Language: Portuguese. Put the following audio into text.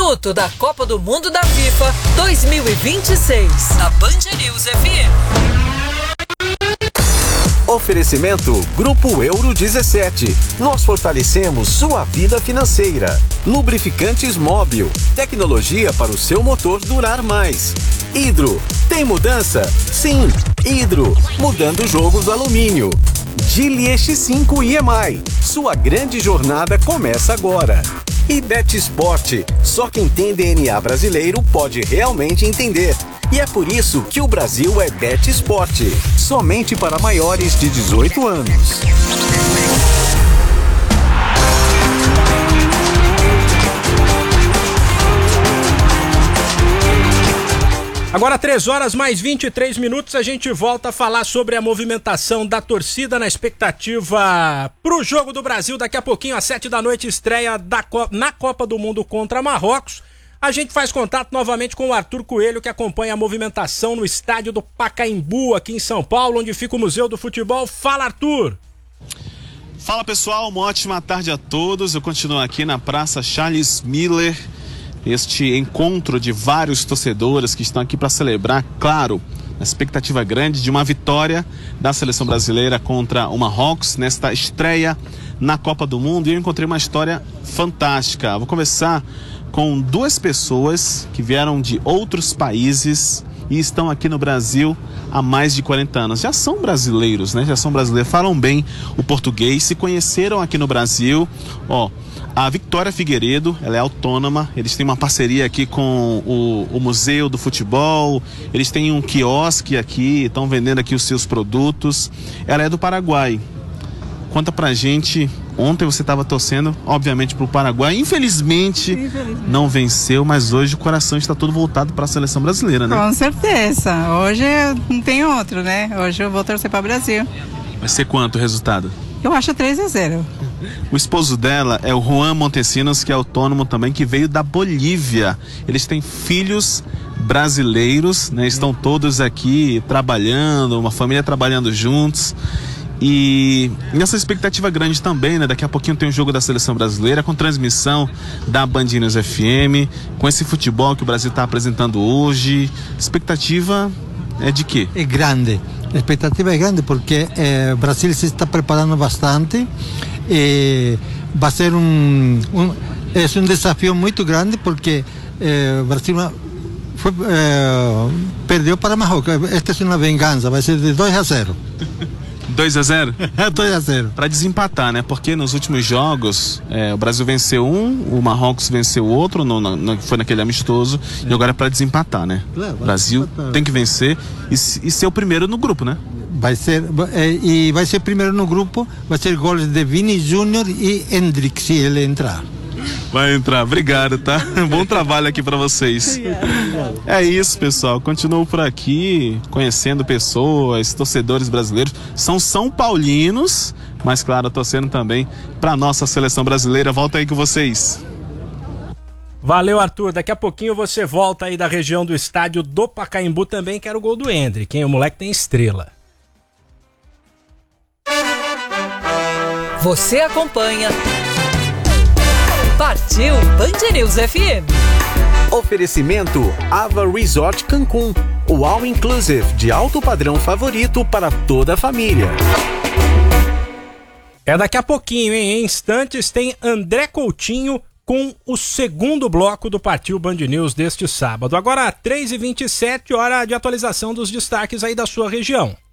minuto da Copa do Mundo da FIFA 2026. Na Band News FM. Oferecimento Grupo Euro 17. Nós fortalecemos sua vida financeira. Lubrificantes Móbil. Tecnologia para o seu motor durar mais. Hidro. Tem mudança? Sim. Hidro. Mudando o jogo do alumínio. Geely X5 EMI. Sua grande jornada começa agora. E Bet Sport. Só quem tem DNA brasileiro pode realmente entender. E é por isso que o Brasil é Bet Sport. Somente para maiores de 18 anos. Agora 3 horas mais 23 minutos, a gente volta a falar sobre a movimentação da torcida na expectativa pro jogo do Brasil. Daqui a pouquinho, às 7 da noite, estreia na Copa do Mundo contra Marrocos. A gente faz contato novamente com o Arthur Coelho, que acompanha a movimentação no estádio do Pacaembu, aqui em São Paulo, onde fica o Museu do Futebol. Fala, Arthur! Fala, pessoal, uma ótima tarde a todos. Eu continuo aqui na Praça Charles Miller, este encontro de vários torcedores que estão aqui para celebrar, claro, na expectativa grande de uma vitória da seleção brasileira contra o Marrocos nesta estreia na Copa do Mundo. E eu encontrei uma história fantástica. Vou começar com 2 pessoas que vieram de outros países e estão aqui no Brasil há mais de 40 anos. Já são brasileiros, né? Já são brasileiros, falam bem o português, se conheceram aqui no Brasil. A Victoria Figueiredo, ela é autônoma, eles têm uma parceria aqui com o Museu do Futebol, eles têm um quiosque aqui, estão vendendo aqui os seus produtos. Ela é do Paraguai. Conta pra gente, ontem você estava torcendo, obviamente, pro Paraguai, infelizmente não venceu, mas hoje o coração está todo voltado para a seleção brasileira, né? Com certeza, hoje não tem outro, né? Hoje eu vou torcer para o Brasil. Vai ser quanto o resultado? Eu acho 3-0. O esposo dela é o Juan Montesinos, que é autônomo também, que veio da Bolívia. Eles têm filhos brasileiros, né? Estão todos aqui trabalhando, uma família trabalhando juntos. E nessa expectativa grande também, né? Daqui a pouquinho tem o jogo da seleção brasileira com transmissão da Band News FM, com esse futebol que o Brasil está apresentando hoje. Expectativa é de quê? É grande. A expectativa é grande porque o Brasil se está preparando bastante. Vai ser um desafio muito grande porque o Brasil perdeu para Marrocos. Esta é uma vingança, vai ser de 2-0. 2-0? 2-0. Para desempatar, né? Porque nos últimos jogos o Brasil venceu um, o Marrocos venceu outro, foi naquele amistoso, e agora é para desempatar, né? Claro, o Brasil tem que vencer e ser o primeiro no grupo, né? Vai ser primeiro no grupo, vai ser gols de Vini Júnior e Hendrick, se ele entrar. Vai entrar, obrigado, tá? Bom trabalho aqui pra vocês. É isso, pessoal, continuo por aqui conhecendo pessoas, torcedores brasileiros, são paulinos, mas claro, torcendo também pra nossa seleção brasileira. Volta aí com vocês. Valeu, Arthur, daqui a pouquinho você volta aí da região do estádio do Pacaembu também, que era o gol do Hendrick, hein? O moleque tem estrela. Você acompanha Partiu Band News FM. Oferecimento Ava Resort Cancún, o All Inclusive de alto padrão favorito para toda a família. É daqui a pouquinho, hein? Em instantes tem André Coutinho com o segundo bloco do Partiu Band News deste sábado. Agora 3h27, hora de atualização dos destaques aí da sua região.